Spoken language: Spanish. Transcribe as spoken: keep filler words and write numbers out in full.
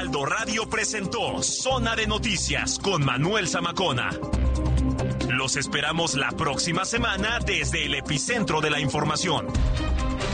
Heraldo Radio presentó Zona de Noticias con Manuel Zamacona. Los esperamos la próxima semana desde el epicentro de la información.